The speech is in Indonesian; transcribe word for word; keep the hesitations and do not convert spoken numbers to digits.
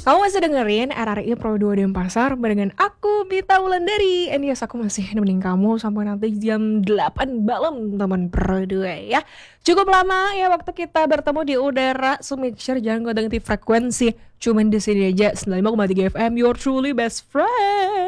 Kamu masih dengerin R R I Pro dua Denpasar barengan aku, Bita Wulandari. And yes, aku masih nemenin kamu sampai nanti jam delapan malam, teman Pro dua ya. Cukup lama ya waktu kita bertemu di udara, so make sure jangan ganti frekuensi. Cuman di sini aja, sembilan puluh lima koma tiga F M, your truly best friend.